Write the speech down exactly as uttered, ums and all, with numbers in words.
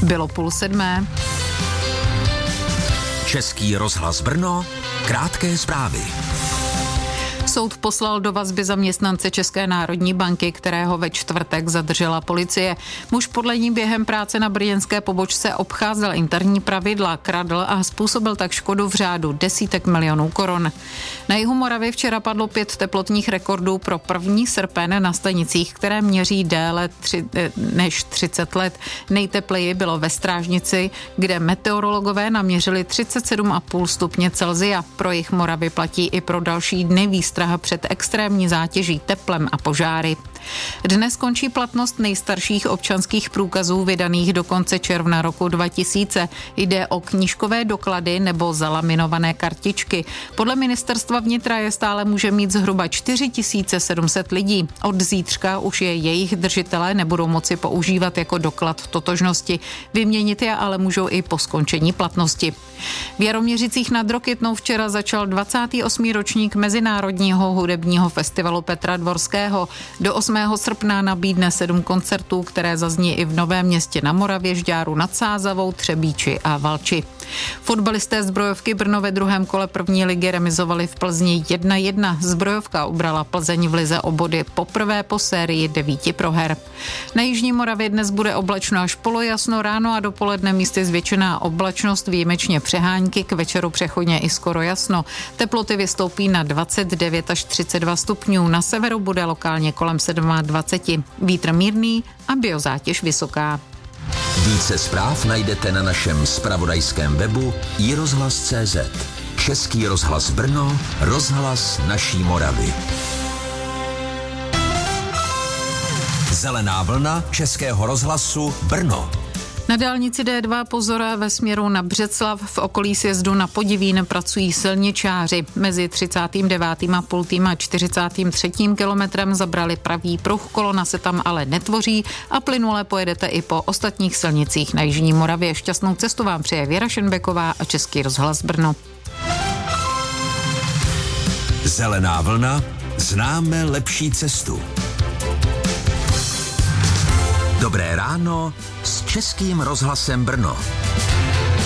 Bylo půl sedmé. Český rozhlas Brno, krátké zprávy. Soud poslal do vazby zaměstnance České národní banky, kterého ve čtvrtek zadržela policie. Muž podle ní během práce na brněnské pobočce obcházel interní pravidla, kradl a způsobil tak škodu v řádu desítek milionů korun. Na jihu Moravy včera padlo pět teplotních rekordů pro první srpen na stanicích, které měří déle tři, než třicet let. Nejtepleji bylo ve Strážnici, kde meteorologové naměřili třicet sedm celá pět stupně Celsia. Pro jih Moravy platí i pro další dny výstraha před extrémní zátěží, teplem a požáry. Dnes končí platnost nejstarších občanských průkazů vydaných do konce června roku dva tisíce. Jde o knížkové doklady nebo zalaminované kartičky. Podle ministerstva vnitra je stále může mít zhruba čtyři tisíce sedm set lidí. Od zítřka už je jejich držitelé nebudou moci používat jako doklad totožnosti. Vyměnit je ale můžou i po skončení platnosti. V Jaroměřicích nad Rokytnou včera začal dvacátý osmý ročník Mezinárodního hudebního festivalu Petra Dvorského. Do osmého srpna nabídne sedm koncertů, které zazní i v Novém Městě na Moravě, Žďáru nad Sázavou, Třebíči a Valči. Fotbalisté Zbrojovky Brno ve druhém kole první ligy remizovali v Plzni jedna jedna. Zbrojovka ubrala Plzeň v lize o body poprvé po sérii devíti proher. Na jižní Moravě dnes bude oblačno až polojasno, ráno a dopoledne místy zvětšená oblačnost, výjimečně přehánky, k večeru přechodně i skoro jasno. Teploty vystoupí na dvacet devět až třicet dva stupňů, na severu bude lokálně kolem dvacet sedm. Vítr mírný a biozátěž vysoká. Více zpráv najdete na našem zpravodajském webu i rozhlas tečka cé zet. Český rozhlas Brno, rozhlas naší Moravy. Zelená vlna Českého rozhlasu Brno. Na dálnici D dva pozor ve směru na Břeclav v okolí sjezdu na Podivín pracují silničáři. Mezi třicátým devátým a půltým a čtyřicátým třetím kilometrem zabrali pravý pruh, kolona se tam ale netvoří a plynule pojedete i po ostatních silnicích na jižní Moravě. Šťastnou cestu vám přeje Věra Šenbeková a Český rozhlas Brno. Zelená vlna, známe lepší cestu. Dobré ráno s Českým rozhlasem Brno.